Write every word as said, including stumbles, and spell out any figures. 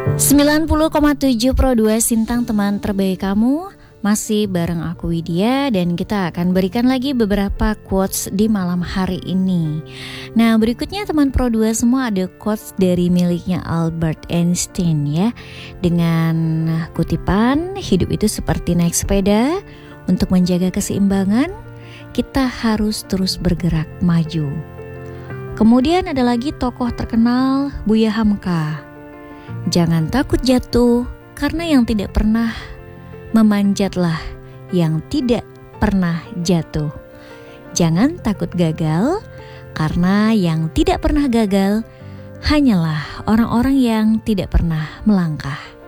sembilan puluh koma tujuh Pro dua Sintang, teman terbaik kamu. Masih bareng aku Widya, dan kita akan berikan lagi beberapa quotes di malam hari ini. Nah, berikutnya teman Pro dua semua ada quotes dari miliknya Albert Einstein ya. Dengan kutipan, hidup itu seperti naik sepeda. Untuk menjaga keseimbangan, kita harus terus bergerak maju. Kemudian ada lagi tokoh terkenal, Buya Hamka. Jangan takut jatuh, karena yang tidak pernah memanjatlah yang tidak pernah jatuh. Jangan takut gagal, karena yang tidak pernah gagal hanyalah orang-orang yang tidak pernah melangkah.